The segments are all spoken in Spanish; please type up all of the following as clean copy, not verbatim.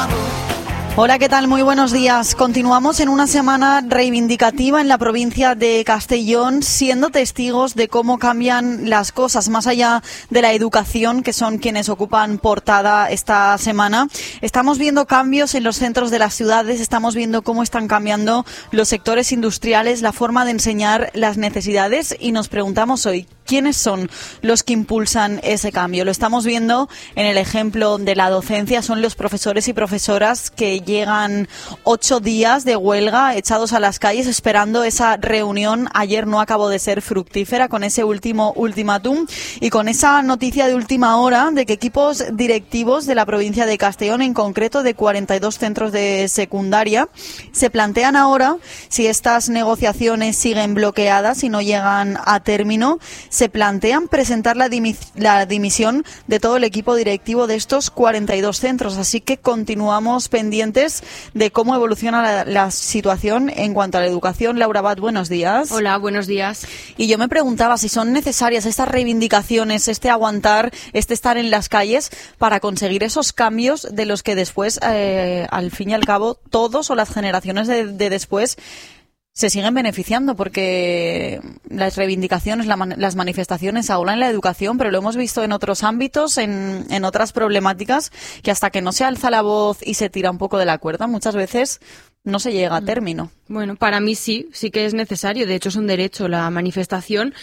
Hola, ¿qué tal? Muy buenos días. Continuamos en una semana reivindicativa en la provincia de Castellón, siendo testigos de cómo cambian las cosas, más allá de la educación, que son quienes ocupan portada esta semana. Estamos viendo cambios en los centros de las ciudades, estamos viendo cómo están cambiando los sectores industriales, la forma de enseñar, las necesidades, y nos preguntamos hoy, ¿quiénes son los que impulsan ese cambio? Lo estamos viendo en el ejemplo de la docencia. Son los profesores y profesoras que llegan 8 días de huelga echados a las calles esperando esa reunión. Ayer no acabó de ser fructífera con ese último ultimátum y con esa noticia de última hora de que equipos directivos de la provincia de Castellón, en concreto de 42 centros de secundaria, se plantean ahora, si estas negociaciones siguen bloqueadas y no llegan a término, se plantean presentar la dimisión de todo el equipo directivo de estos 42 centros. Así que continuamos pendientes de cómo evoluciona la situación en cuanto a la educación. Laura Abad, buenos días. Hola, buenos días. Y yo me preguntaba si son necesarias estas reivindicaciones, este aguantar, este estar en las calles para conseguir esos cambios de los que después, al fin y al cabo, todos o las generaciones de después se siguen beneficiando, porque las reivindicaciones, las manifestaciones ahora en la educación, pero lo hemos visto en otros ámbitos, en otras problemáticas, que hasta que no se alza la voz y se tira un poco de la cuerda, muchas veces no se llega a término. Bueno, para mí sí que es necesario. De hecho, es un derecho la manifestación.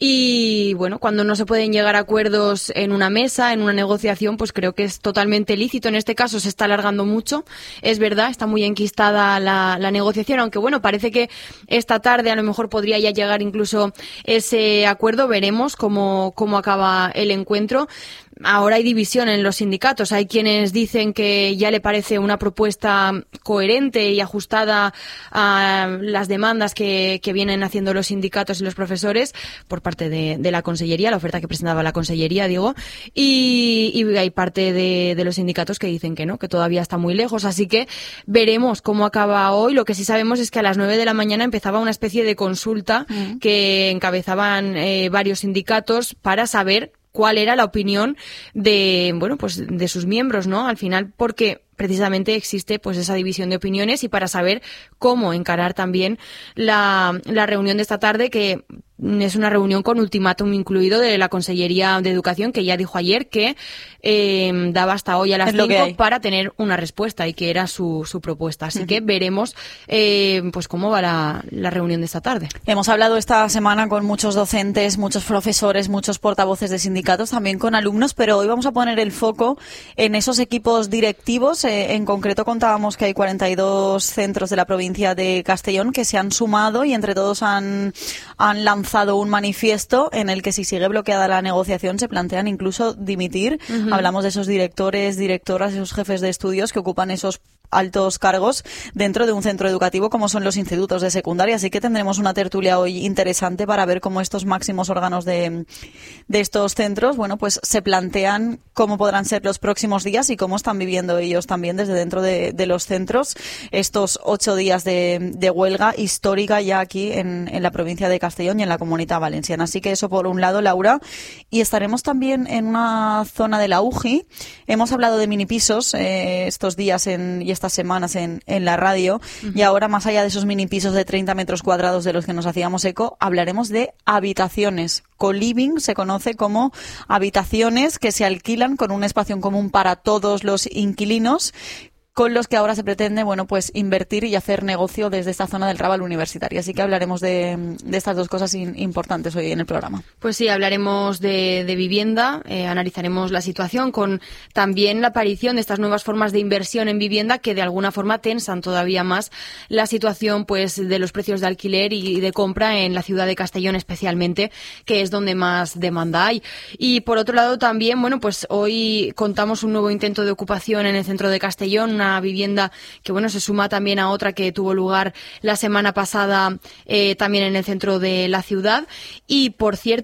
Y bueno, cuando no se pueden llegar a acuerdos en una mesa, en una negociación, pues creo que es totalmente lícito. En este caso se está alargando mucho. Es verdad, está muy enquistada la negociación, aunque bueno, parece que esta tarde a lo mejor podría ya llegar incluso ese acuerdo. Veremos cómo acaba el encuentro. Ahora hay división en los sindicatos. Hay quienes dicen que ya le parece una propuesta coherente y ajustada a las demandas que vienen haciendo los sindicatos y los profesores por parte de la Consellería, la oferta que presentaba la Consellería, digo, y hay parte de los sindicatos que dicen que no, que todavía está muy lejos. Así que veremos cómo acaba hoy. Lo que sí sabemos es que a las 9 de la mañana empezaba una especie de consulta que encabezaban varios sindicatos para saber cuál era la opinión de sus miembros, ¿no? Al final, porque precisamente existe pues esa división de opiniones, y para saber cómo encarar también la reunión de esta tarde, que es una reunión con ultimátum incluido de la Consellería de Educación, que ya dijo ayer que daba hasta hoy a las 5 para tener una respuesta, y que era su propuesta. Así que veremos pues cómo va la reunión de esta tarde. Hemos hablado esta semana con muchos docentes, muchos profesores, muchos portavoces de sindicatos, también con alumnos, pero hoy vamos a poner el foco en esos equipos directivos. En concreto contábamos que hay 42 centros de la provincia de Castellón que se han sumado y entre todos han lanzado un manifiesto en el que, si sigue bloqueada la negociación, se plantean incluso dimitir. Hablamos de esos directores, directoras, esos jefes de estudios que ocupan esos altos cargos dentro de un centro educativo como son los institutos de secundaria. Así que tendremos una tertulia hoy interesante para ver cómo estos máximos órganos de estos centros, bueno, pues se plantean cómo podrán ser los próximos días y cómo están viviendo ellos también desde dentro de los centros estos 8 días de huelga histórica ya aquí en la provincia de Castellón y en la Comunidad Valenciana. Así que eso por un lado, Laura. Y estaremos también en una zona de la UGI. Hemos hablado de minipisos estos días y estas semanas en la radio, y ahora, más allá de esos minipisos de 30 metros cuadrados de los que nos hacíamos eco, hablaremos de habitaciones. Co-living se conoce como habitaciones que se alquilan con un espacio en común para todos los inquilinos, con los que ahora se pretende, bueno, pues invertir y hacer negocio desde esta zona del Raval Universitario. Así que hablaremos de estas dos cosas importantes hoy en el programa. Pues sí, hablaremos de vivienda, analizaremos la situación con también la aparición de estas nuevas formas de inversión en vivienda que de alguna forma tensan todavía más la situación pues de los precios de alquiler y de compra en la ciudad de Castellón especialmente, que es donde más demanda hay. Y por otro lado también, bueno, pues hoy contamos un nuevo intento de ocupación en el centro de Castellón, una vivienda que bueno se suma también a otra que tuvo lugar la semana pasada también en el centro de la ciudad. Y por cierto,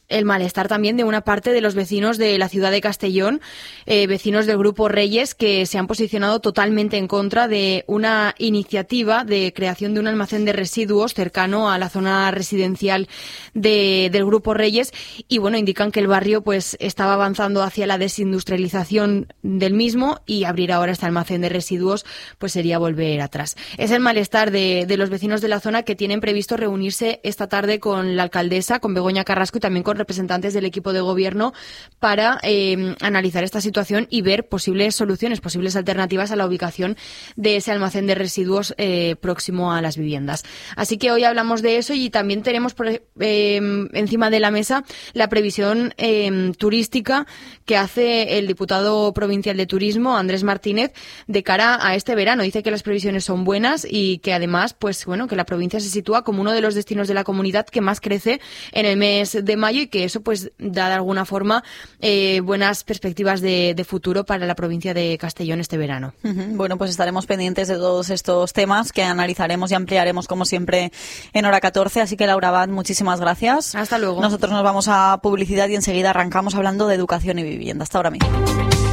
el malestar también de una parte de los vecinos de la ciudad de Castellón, vecinos del Grupo Reyes, que se han posicionado totalmente en contra de una iniciativa de creación de un almacén de residuos cercano a la zona residencial del Grupo Reyes, y bueno, indican que el barrio pues estaba avanzando hacia la desindustrialización del mismo, y abrir ahora este almacén de residuos pues sería volver atrás. Es el malestar de los vecinos de la zona, que tienen previsto reunirse esta tarde con la alcaldesa, con Begoña Carrasco, y también con representantes del equipo de gobierno para analizar esta situación y ver posibles soluciones, posibles alternativas a la ubicación de ese almacén de residuos próximo a las viviendas. Así que hoy hablamos de eso, y también tenemos encima de la mesa la previsión turística que hace el diputado provincial de Turismo, Andrés Martínez, de cara a este verano. Dice que las previsiones son buenas y que además, pues bueno, que la provincia se sitúa como uno de los destinos de la comunidad que más crece en el mes de mayo, y que eso pues da de alguna forma buenas perspectivas de futuro para la provincia de Castellón este verano. Bueno, pues estaremos pendientes de todos estos temas que analizaremos y ampliaremos como siempre en Hora 14, así que Laura Abad, muchísimas gracias. Hasta luego. Nosotros nos vamos a publicidad y enseguida arrancamos hablando de educación y vivienda. Hasta ahora mismo.